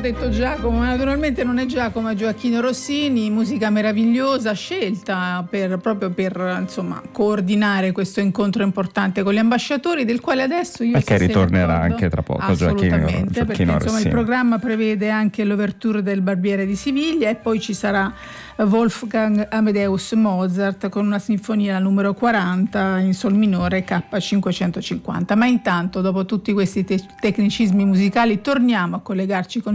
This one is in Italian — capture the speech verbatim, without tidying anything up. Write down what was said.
detto Giacomo, ma naturalmente non è Giacomo, è Gioacchino Rossini, musica meravigliosa, scelta per, proprio per insomma coordinare questo incontro importante con gli ambasciatori, del quale adesso io perché ritornerà d'accordo? anche tra poco Assolutamente, Gioacchino, perché Gioacchino insomma Rossini. il programma prevede anche l'ouverture del Barbiere di Siviglia e poi ci sarà Wolfgang Amadeus Mozart con una sinfonia numero quaranta in sol minore K cinquecentocinquanta. Ma intanto, dopo tutti questi te- tecnicismi musicali, torniamo a collegarci con